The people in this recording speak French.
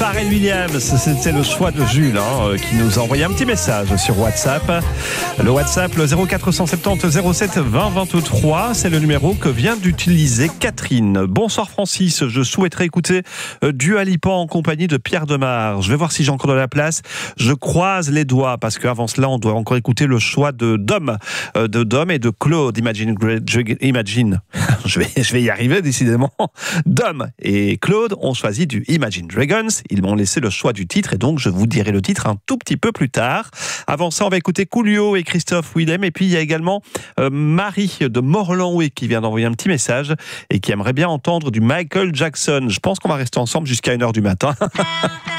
Pharrell Williams, c'était le choix de Jules qui nous a envoyé un petit message sur WhatsApp. Le WhatsApp, le 0470 07 20 23, c'est le numéro que vient d'utiliser Catherine. Bonsoir Francis, je souhaiterais écouter Dua Lipa en compagnie de Pierre Demar. Je vais voir si j'ai encore de la place. Je croise les doigts parce qu'avant cela, on doit encore écouter le choix de Dom et de Claude. Imagine. Je vais y arriver décidément. Dom et Claude ont choisi du Imagine Dragons. Ils m'ont laissé le choix du titre et donc je vous dirai le titre un tout petit peu plus tard. Avant ça, on va écouter Coolio et Christophe Willem. Et puis il y a également Marie de Morlanway qui vient d'envoyer un petit message et qui aimerait bien entendre du Michael Jackson. Je pense qu'on va rester ensemble jusqu'à 1h du matin.